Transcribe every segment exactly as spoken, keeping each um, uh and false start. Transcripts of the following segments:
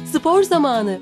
Spor zamanı.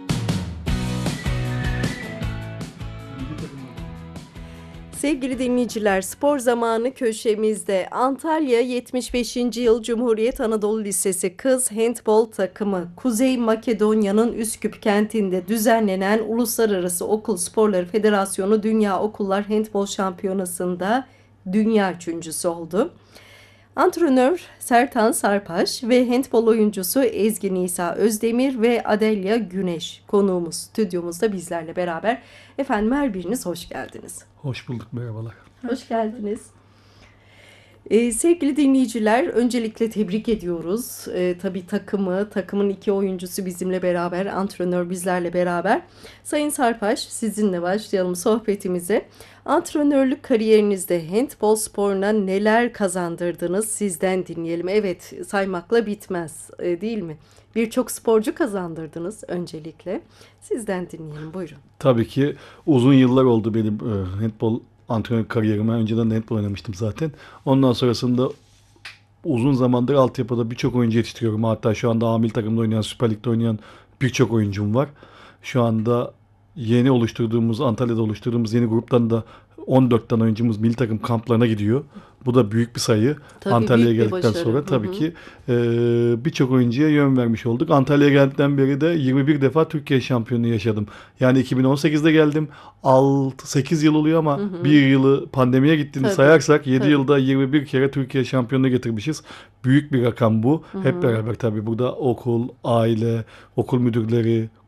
Sevgili dinleyiciler, spor zamanı köşemizde Antalya yetmiş beşinci Yıl Cumhuriyet Anadolu Lisesi Kız Handbol Takımı Kuzey Makedonya'nın Üsküp kentinde düzenlenen Uluslararası Okul Sporları Federasyonu Dünya Okullar Handbol Şampiyonası'nda dünya üçüncüsü oldu. Antrenör Sertan Sarpaş ve handbol oyuncusu Ezgi Nisa Özdemir ve Adelya Güneş konuğumuz stüdyomuzda bizlerle beraber. Efendim her biriniz hoş geldiniz. Hoş bulduk, merhabalar. Hoş geldiniz. Ee, sevgili dinleyiciler, öncelikle tebrik ediyoruz. Ee, tabii takımı, takımın iki oyuncusu bizimle beraber, antrenör bizlerle beraber. Sayın Sarpaş, sizinle başlayalım sohbetimize. Antrenörlük kariyerinizde handbol sporuna neler kazandırdınız? Sizden dinleyelim. Evet, saymakla bitmez, e, değil mi? Birçok sporcu kazandırdınız öncelikle. Sizden dinleyelim, buyurun. Tabii ki uzun yıllar oldu benim e, handbol antrenör kariyerime. Önceden de handbol oynamıştım zaten. Ondan sonrasında uzun zamandır altyapıda birçok oyuncu yetiştiriyorum. Hatta şu anda A milli takımda oynayan, Süper Lig'de oynayan birçok oyuncum var. Şu anda yeni oluşturduğumuz, Antalya'da oluşturduğumuz yeni gruptan da on dört tane oyuncumuz milli takım kamplarına gidiyor. Bu da büyük bir sayı. Tabii Antalya'ya büyük bir geldikten başarı. sonra Hı tabii hı. ki e, birçok oyuncuya yön vermiş olduk. Antalya'ya geldikten beri de yirmi bir defa Türkiye şampiyonluğu yaşadım. Yani iki bin on sekizde geldim. altı sekiz yıl oluyor ama Hı hı. bir yılı pandemiye gittiğini Tabii, sayarsak yedi tabii. yılda yirmi bir kere Türkiye şampiyonluğu getirmişiz. Büyük bir rakam bu. Hı Hep hı. beraber tabii burada okul, aile, okul müdürleri,